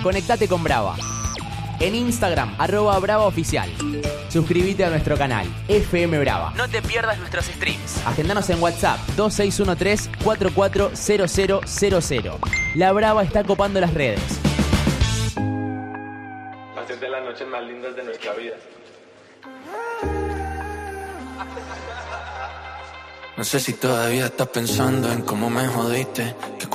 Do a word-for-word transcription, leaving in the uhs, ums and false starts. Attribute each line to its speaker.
Speaker 1: conectate con Brava. En Instagram, arroba Brava Oficial. Suscríbete a nuestro canal, F M Brava. No te pierdas nuestros streams. Agendanos en WhatsApp, dos seis uno tres, cuatro cuatro cero cero cero cero. La Brava está copando las redes.
Speaker 2: Hacer de las noches más lindas de nuestra vida.
Speaker 3: No sé si todavía estás pensando en cómo me jodiste, que